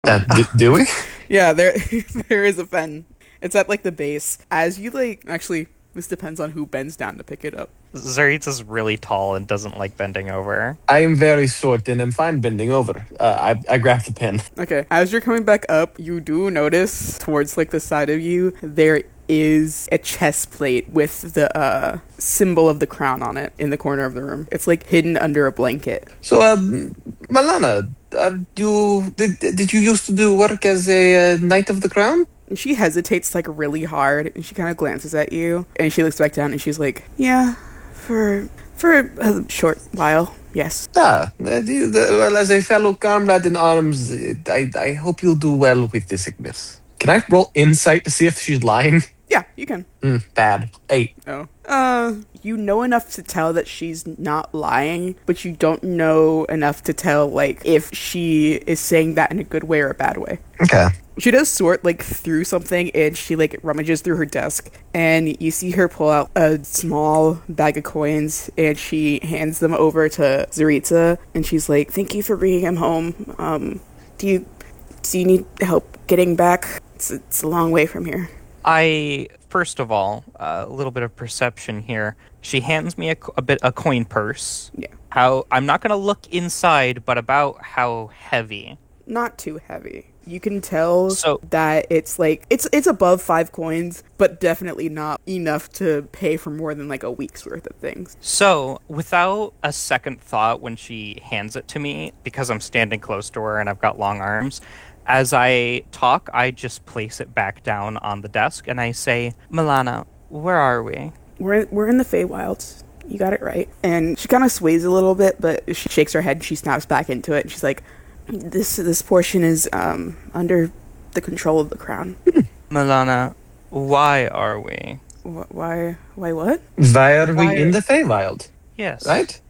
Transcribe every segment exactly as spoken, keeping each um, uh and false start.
Uh, do, do we? Yeah, there there is a pen. It's at like the base. As you like, actually, this depends on who bends down to pick it up. Zaritz is really tall and doesn't like bending over. I am very short and am fine bending over. Uh, I, I grabbed the pen. Okay, as you're coming back up, you do notice towards like the side of you there is a chest plate with the uh, symbol of the crown on it in the corner of the room. It's like hidden under a blanket. So, um, Malana, are you did, did you used to do work as a uh, Knight of the Crown? And she hesitates like really hard, and she kind of glances at you, and she looks back down, and she's like, "Yeah, for for a short while, yes." Ah, uh, you- the- well, as a fellow comrade in arms, uh, I I hope you'll do well with this sickness. Can I roll insight to see if she's lying? Yeah, you can. Mm, bad. Eight. Oh. Uh, you know enough to tell that she's not lying, but you don't know enough to tell, like, if she is saying that in a good way or a bad way. Okay. She does sort, like, through something, and she, like, rummages through her desk, and you see her pull out a small bag of coins, and she hands them over to Zaritza, and she's like, "Thank you for bringing him home. Um, do you, do you need help getting back? It's, it's a long way from here." I, first of all, uh, a little bit of perception here. She hands me a, co- a bit a coin purse. Yeah. How I'm not gonna look inside, but about how heavy. Not too heavy. You can tell So- that it's like it's it's above five coins, but definitely not enough to pay for more than like a week's worth of things. So, without a second thought, when she hands it to me, because I'm standing close to her and I've got long arms, as I talk, I just place it back down on the desk and I say, "Milana, where are we?" We're we're in the Feywilds. You got it right. And she kind of sways a little bit, but she shakes her head and she snaps back into it. And she's like, "This this portion is um under the control of the crown." Milana, why are we? Wh- Why why what? Why are we Why- in the Feywild? Yes. Right?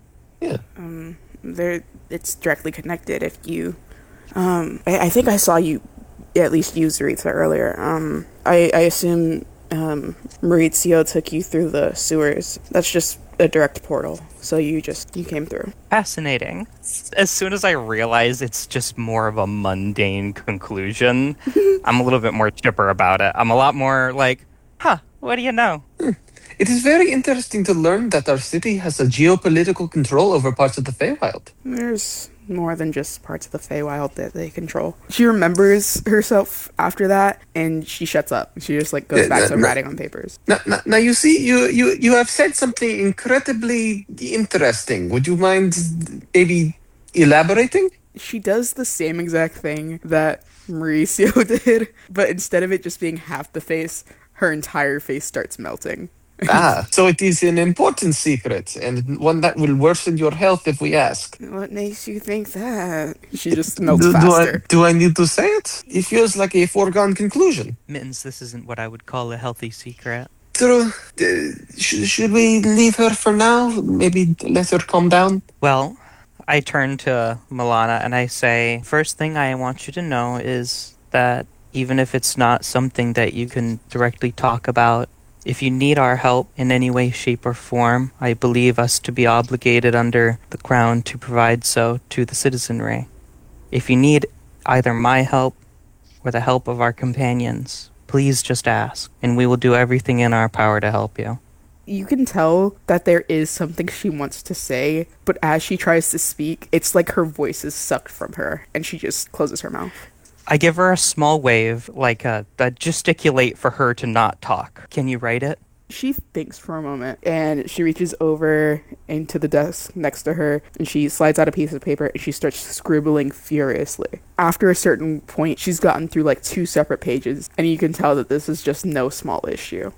There, it's directly connected. If you, um, I, I think I saw you, at least use Zaritza earlier. Um, I, I assume, um, Maurizio took you through the sewers. That's just a direct portal. So you just, you came through. Fascinating. As soon as I realize it's just more of a mundane conclusion, I'm a little bit more chipper about it. I'm a lot more like, huh, what do you know? It is very interesting to learn that our city has a geopolitical control over parts of the Feywild. There's more than just parts of the Feywild that they control. She remembers herself after that, and she shuts up. She just, like, goes Uh, back uh, to no- writing on papers. Now, now, now you see, you, you, you have said something incredibly interesting. Would you mind maybe elaborating? She does the same exact thing that Mauricio did, but instead of it just being half the face, her entire face starts melting. Ah, so it is an important secret and one that will worsen your health if we ask. What makes you think that? She just melts Do, do I, faster. do I need to say it? It feels like a foregone conclusion. Mittens, this isn't what I would call a healthy secret. True. Uh, sh- should we leave her for now? Maybe let her calm down? Well, I turn to Milana and I say, first thing I want you to know is that even if it's not something that you can directly talk about, if you need our help in any way, shape, or form, I believe us to be obligated under the crown to provide so to the citizenry. If you need either my help or the help of our companions, please just ask, and we will do everything in our power to help you. You can tell that there is something she wants to say, but as she tries to speak, it's like her voice is sucked from her, and she just closes her mouth. I give her a small wave, like a, a gesticulate for her to not talk. Can you write it? She thinks for a moment, and she reaches over into the desk next to her, and she slides out a piece of paper, and she starts scribbling furiously. After a certain point, she's gotten through like two separate pages, and you can tell that this is just no small issue.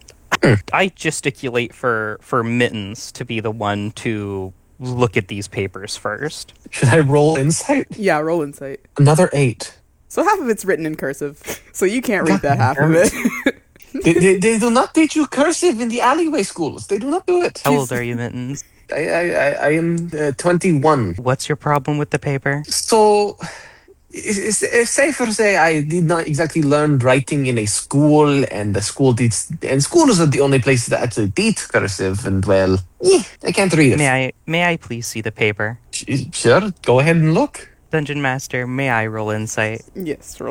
I gesticulate for, for Mittens to be the one to look at these papers first. Should I roll insight? Yeah, roll insight. Another eight. So half of it's written in cursive, so you can't read that half of it. they, they, they do not teach you cursive in the alleyway schools. They do not do it. How old are you, Mittens? I, I, I, I am uh, twenty-one. What's your problem with the paper? So, it's, it's safer to say I did not exactly learn writing in a school, and the school teach, and schools are the only places that actually teach cursive, and well, eh, I can't read it. May I may I please see the paper? Sh- Sure, go ahead and look. Dungeon Master, may I roll insight? Yes, roll